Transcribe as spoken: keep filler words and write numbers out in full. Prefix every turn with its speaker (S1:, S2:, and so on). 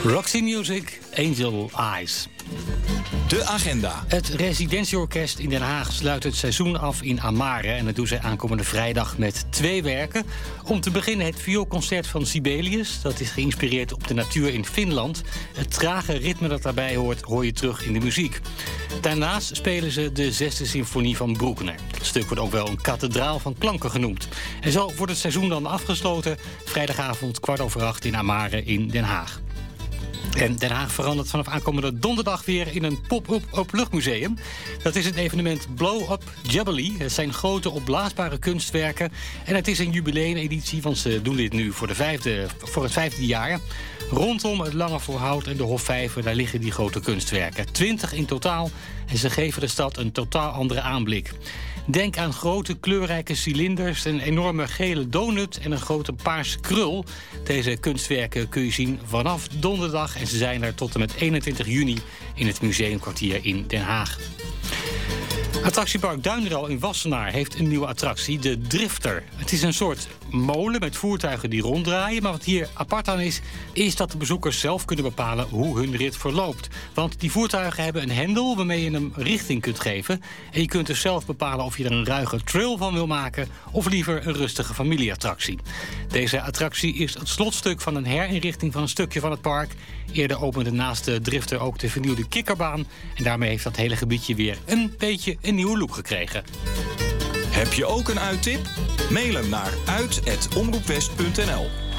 S1: Roxy Music, Angel Eyes.
S2: De agenda.
S1: Het Residentieorkest in Den Haag sluit het seizoen af in Amare. En dat doen zij aankomende vrijdag met twee werken. Om te beginnen het vioolconcert van Sibelius. Dat is geïnspireerd op de natuur in Finland. Het trage ritme dat daarbij hoort, hoor je terug in de muziek. Daarnaast spelen ze de zesde symfonie van Bruckner. Het stuk wordt ook wel een kathedraal van klanken genoemd. En zo wordt het seizoen dan afgesloten. Vrijdagavond kwart over acht in Amare in Den Haag. En Den Haag verandert vanaf aankomende donderdag weer in een pop-up openluchtmuseum. Dat is het evenement Blow Up Jubilee. Het zijn grote opblaasbare kunstwerken. En het is een jubileumeditie, want ze doen dit nu voor, de vijfde, voor het vijfde jaar. Rondom het Lange Voorhout en de Hofvijver, daar liggen die grote kunstwerken. Twintig in totaal. En ze geven de stad een totaal andere aanblik. Denk aan grote kleurrijke cilinders, een enorme gele donut en een grote paarse krul. Deze kunstwerken kun je zien vanaf donderdag en ze zijn er tot en met eenentwintig juni in het Museumkwartier in Den Haag. Attractiepark Duinrel in Wassenaar heeft een nieuwe attractie, de Drifter. Het is een soort molen met voertuigen die ronddraaien. Maar wat hier apart aan is, is dat de bezoekers zelf kunnen bepalen hoe hun rit verloopt. Want die voertuigen hebben een hendel waarmee je hem richting kunt geven. En je kunt dus zelf bepalen of je er een ruige trail van wil maken of liever een rustige familieattractie. Deze attractie is het slotstuk van een herinrichting van een stukje van het park. Eerder opende naast de Drifter ook de vernieuwde kikkerbaan. En daarmee heeft dat hele gebiedje weer een beetje een nieuwe look gekregen.
S2: Heb je ook een uittip? Mail hem naar uit apenstaartje omroepwest punt n l.